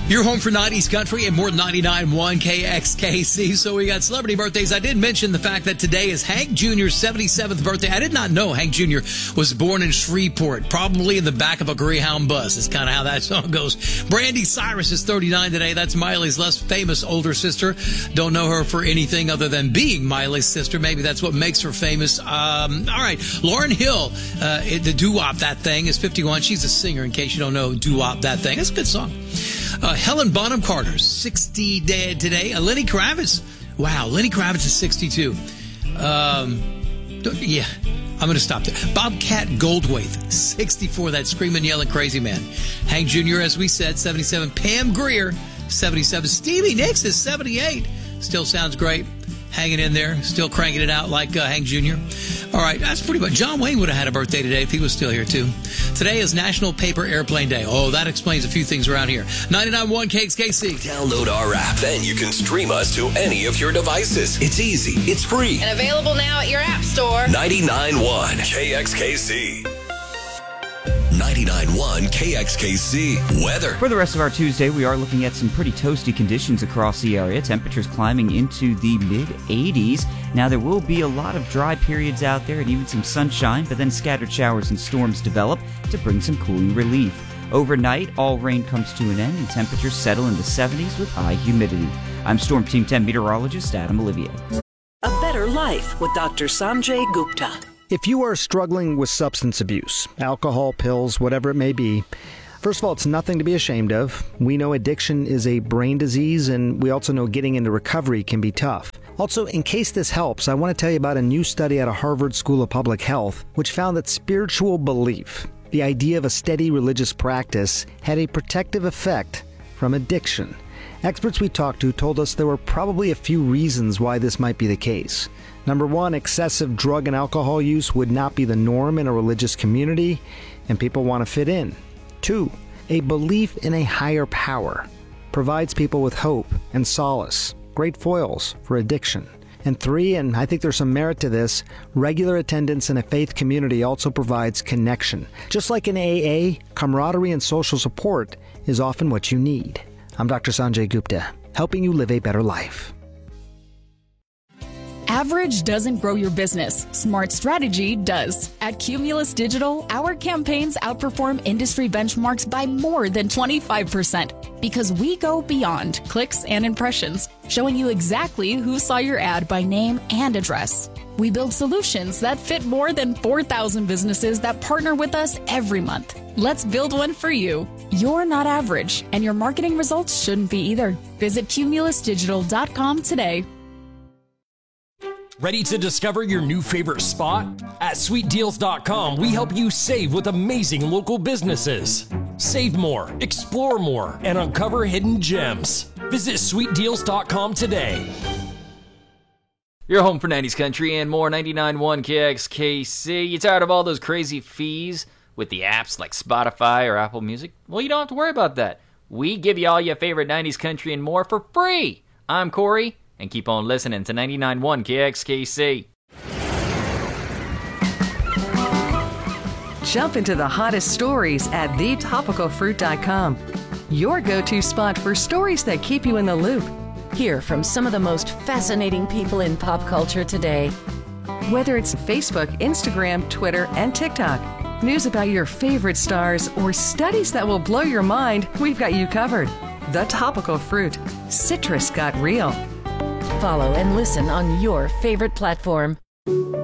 You're home for 90s country and more than 99.1 KXKC. So we got celebrity birthdays. I did mention the fact that today is Hank Jr.'s 77th birthday. I did not know Hank Jr. was born in Shreveport, probably in the back of a Greyhound bus. It's kind of how that song goes. Brandy Cyrus is 39 today. That's Miley's less famous older sister. Don't know her for anything other than being Miley's sister. Maybe that's what makes her famous. All right. Lauryn Hill, the doo-wop That Thing, is 51. She's a singer, in case you don't know doo-wop That Thing. It's a good song. Helen Bonham Carter's 60 dead today. Lenny Kravitz. Wow, Lenny Kravitz is 62. I'm going to stop there. Bobcat Goldthwait, 64. That screaming, yelling, crazy man. Hank Jr., as we said, 77. Pam Grier, 77. Stevie Nicks is 78. Still sounds great. Hanging in there, still cranking it out like Hank Jr. All right, that's pretty much. John Wayne would have had a birthday today if he was still here, too. Today is National Paper Airplane Day. Oh, that explains a few things around here. 99.1 KXKC. Download our app. Then you can stream us to any of your devices. It's easy. It's free. And available now at your app store. 99.1 KXKC. 99.1 KXKC weather. For the rest of our Tuesday, we are looking at some pretty toasty conditions across the area. Temperatures climbing into the mid-80s. Now, there will be a lot of dry periods out there and even some sunshine, but then scattered showers and storms develop to bring some cooling relief. Overnight, all rain comes to an end and temperatures settle in the 70s with high humidity. I'm Storm Team 10 meteorologist Adam Olivier. A better life with Dr. Sanjay Gupta. If you are struggling with substance abuse, alcohol, pills, whatever it may be, first of all, it's nothing to be ashamed of. We know addiction is a brain disease, and we also know getting into recovery can be tough. Also, in case this helps, I want to tell you about a new study out of Harvard School of Public Health, which found that spiritual belief, the idea of a steady religious practice, had a protective effect from addiction. Experts we talked to told us there were probably a few reasons why this might be the case. Number one, excessive drug and alcohol use would not be the norm in a religious community, and people want to fit in. Two, a belief in a higher power provides people with hope and solace, great foils for addiction. And three, and I think there's some merit to this, regular attendance in a faith community also provides connection. Just like in AA, camaraderie and social support is often what you need. I'm Dr. Sanjay Gupta, helping you live a better life. Average doesn't grow your business. Smart strategy does. At Cumulus Digital, our campaigns outperform industry benchmarks by more than 25% because we go beyond clicks and impressions, showing you exactly who saw your ad by name and address. We build solutions that fit more than 4,000 businesses that partner with us every month. Let's build one for you. You're not average, and your marketing results shouldn't be either. Visit cumulusdigital.com today. Ready to discover your new favorite spot? At sweetdeals.com, we help you save with amazing local businesses. Save more, explore more, and uncover hidden gems. Visit sweetdeals.com today. You're home for 90s country and more. 99.1 KXKC. You tired of all those crazy fees with the apps like Spotify or Apple Music? Well, you don't have to worry about that. We give you all your favorite 90s country and more for free. I'm Corey. And keep on listening to 99.1 KXKC. Jump into the hottest stories at thetopicalfruit.com. Your go-to spot for stories that keep you in the loop. Hear from some of the most fascinating people in pop culture today. Whether it's Facebook, Instagram, Twitter, and TikTok, news about your favorite stars, or studies that will blow your mind, we've got you covered. The Topical Fruit. Citrus got real. Follow and listen on your favorite platform.